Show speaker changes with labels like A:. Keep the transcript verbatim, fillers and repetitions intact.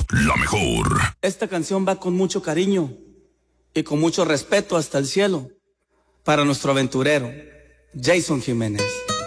A: la mejor.
B: Esta canción va con mucho cariño y con mucho respeto hasta el cielo para nuestro aventurero, Jason Jiménez.